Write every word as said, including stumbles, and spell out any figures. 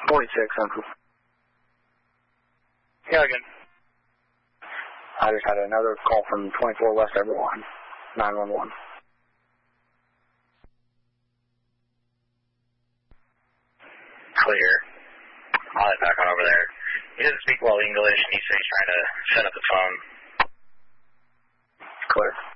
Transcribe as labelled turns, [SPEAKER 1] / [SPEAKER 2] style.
[SPEAKER 1] forty-six, Central.
[SPEAKER 2] Yeah, again.
[SPEAKER 1] I just had another call from twenty-four West Everyone, nine one one.
[SPEAKER 2] Clear. I'll head back on over there. He doesn't speak well English, and he said he's trying to set up the phone.
[SPEAKER 1] Clear.